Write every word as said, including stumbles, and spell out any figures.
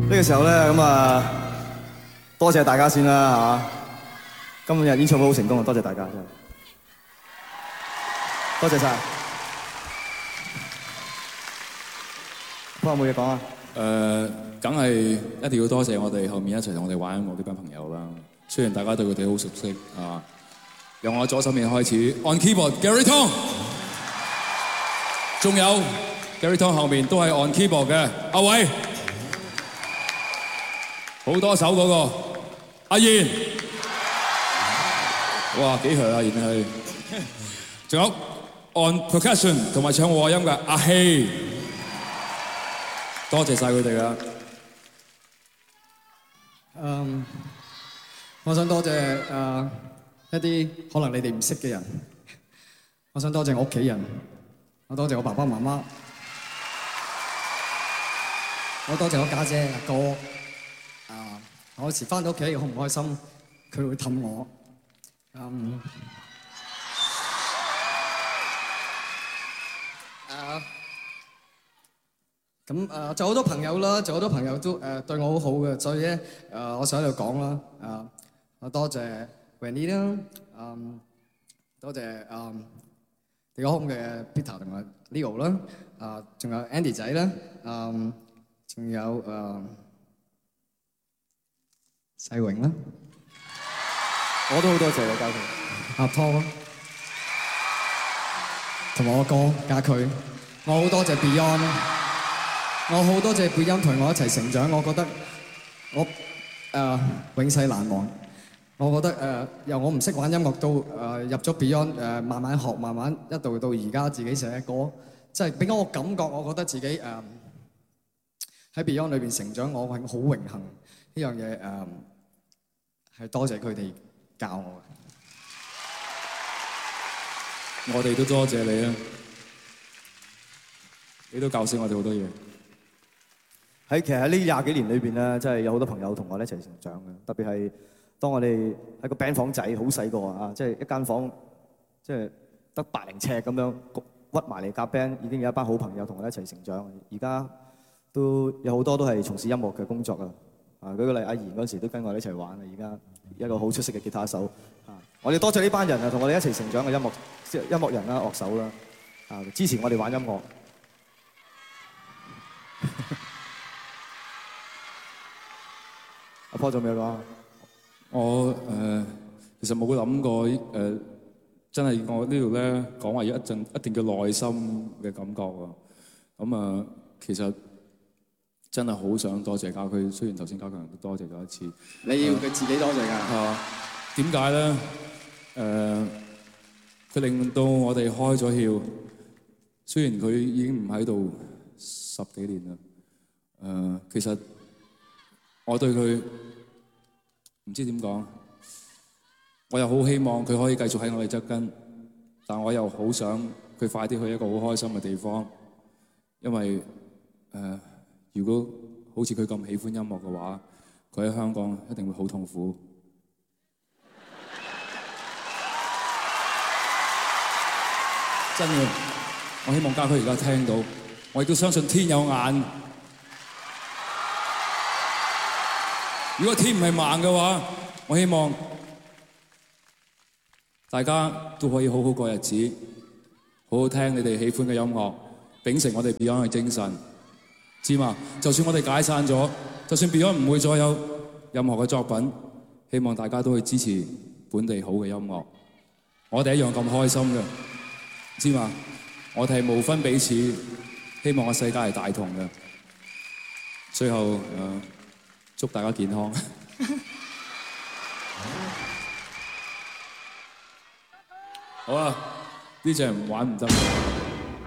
呢個時候咧，咁啊，多謝大家先啦嚇！今日演唱會好成功啊，多謝大家真係，多謝晒。幫我冇嘢講啊？ 誒，梗係一定要多謝我哋後面一齊同我哋玩音樂呢班朋友啦。雖然大家對佢哋好熟悉啊，由我左手面開始 ，on keyboard Gary Tong， 仲有 Gary Tong 後面都係 on keyboard 嘅阿偉，好多手嗰個阿賢，哇幾強啊，然係，仲有 on percussion 同埋唱和音嘅阿希。多謝晒佢哋啦。 嗯，我想多謝誒一啲可能你哋唔識嘅人。我想多謝我屋企人，我多謝我爸爸媽媽，我多謝我家姐阿哥。啊，我有時翻到屋企好唔開心，佢會氹我。嗯。啊。咁誒，仲有好多朋友啦，仲有好多朋友都誒對我好好嘅，所以咧誒，我想喺度講啦，誒，我多謝 Wendy 啦，嗯，多謝誒地球空嘅 Peter 同埋 Leo 啦，啊，仲有 Andy 仔啦，嗯，仲有誒世榮啦， 我都好多謝你家佢， 阿 Paul 同埋我哥家駒，我好多謝 Beyond 啦。我好多謝貝音同我一齊成長，我覺得我誒、呃、永世難忘。我覺得誒、呃、由我唔識玩音樂到誒、呃、入咗 Beyond 誒、呃、慢慢學，慢慢一度到而家自己寫歌，即係俾我感覺，我覺得自己誒喺、呃、Beyond 裏邊成長，我係好榮幸呢樣嘢誒係多謝佢哋教我嘅。 我哋都多謝你啊！你都教識我哋好多嘢。 喺其實喺呢廿幾年裏邊咧，真係有好多朋友同我哋一齊成長嘅。特別係當我哋喺個 band 房仔好細個啊，即係一間房，即係得百零尺咁樣屈埋嚟夾 band，已經有一班好朋友同我哋一齊成長。而家都有好多都係從事音樂嘅工作啊。啊，舉個例，阿賢嗰時都跟我哋一齊玩啊。而家一個好出色嘅吉他手啊，我哋多謝呢班人啊，同我哋一齊成長嘅音樂音樂人啦、樂手啦，啊，支持我哋玩音樂。阿 Paul 仲有咩講？ 我誒、呃、其實冇諗過誒、呃，真係我呢度咧講話要一陣一定叫內心嘅感覺喎。咁啊、呃，其實真係好想多謝家駒，雖然頭先家強都多謝咗一次。 你要佢自己多謝㗎。 啊，點解咧？誒、呃，佢令到我哋開咗竅。雖然佢已經唔喺度十幾年啦。誒、呃，其實我對佢唔知點講，我又好希望佢可以繼續喺我哋側跟，但我又好想佢快啲去一個好開心嘅地方，因為誒、呃，如果好似佢咁喜歡音樂嘅話，佢喺香港一定會好痛苦。真嘅，我希望家駒而家聽到，我亦都相信天有眼。如果天唔係盲嘅話，我希望大家都可以好好過日子，好好聽你哋喜歡嘅音樂，秉承我哋 Beyond 嘅精神，知嘛？就算我哋解散咗，就算 Beyond 唔會再有任何嘅作品，希望大家都會支持本地好嘅音樂。我哋一樣咁開心嘅，知嘛？我哋係無分彼此，希望個世界係大同嘅。最後誒。呃祝大家健康。好啦，呢隻唔玩唔得。